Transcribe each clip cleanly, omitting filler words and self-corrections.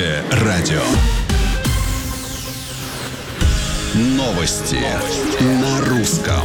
Радио. Новости на русском.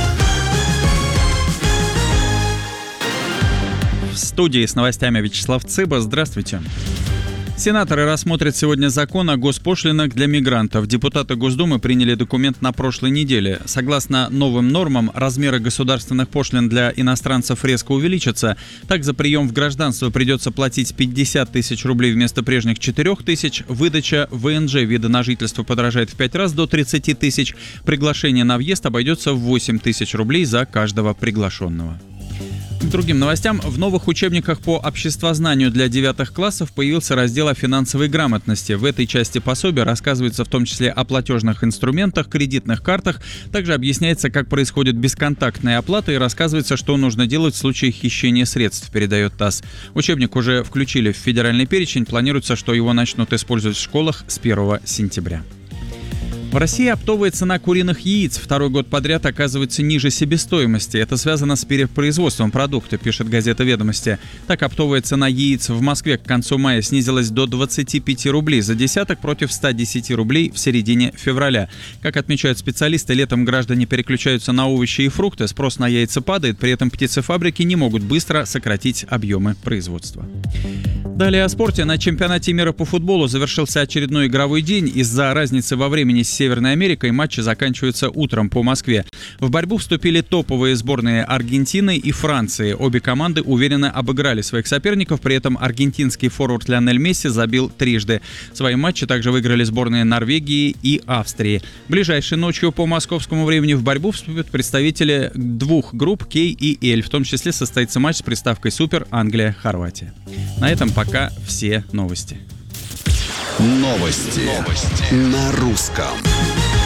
В студии с новостями Вячеслав Цыба. Здравствуйте. Сенаторы рассмотрят сегодня закон о госпошлинах для мигрантов. Депутаты Госдумы приняли документ на прошлой неделе. Согласно новым нормам, размеры государственных пошлин для иностранцев резко увеличатся. Так, за прием в гражданство придется платить 50 тысяч рублей вместо прежних 4 тысяч. Выдача ВНЖ вида на жительство подорожает в 5 раз до 30 тысяч. Приглашение на въезд обойдется в 8 тысяч рублей за каждого приглашенного. К другим новостям. В новых учебниках по обществознанию для 9 классов появился раздел о финансовой грамотности. В этой части пособия рассказывается в том числе о платежных инструментах, кредитных картах. Также объясняется, как происходит бесконтактная оплата и рассказывается, что нужно делать в случае хищения средств, передает ТАСС. Учебник уже включили в федеральный перечень. Планируется, что его начнут использовать в школах с 1 сентября. В России оптовая цена куриных яиц второй год подряд оказывается ниже себестоимости. Это связано с перепроизводством продукта, пишет газета «Ведомости». Так, оптовая цена яиц в Москве к концу мая снизилась до 25 рублей за десяток против 110 рублей в середине февраля. Как отмечают специалисты, летом граждане переключаются на овощи и фрукты, спрос на яйца падает, при этом птицефабрики не могут быстро сократить объемы производства. Далее о спорте. На чемпионате мира по футболу завершился очередной игровой день. Из-за разницы во времени с Северной Америкой матчи заканчиваются утром по Москве. В борьбу вступили топовые сборные Аргентины и Франции. Обе команды уверенно обыграли своих соперников, при этом аргентинский форвард Лионель Месси забил трижды. Свои матчи также выиграли сборные Норвегии и Австрии. Ближайшей ночью по московскому времени в борьбу вступят представители двух групп Кей и Эль. В том числе состоится матч с приставкой «Супер» Англия-Хорватия. На этом пока все новости. Новости на русском.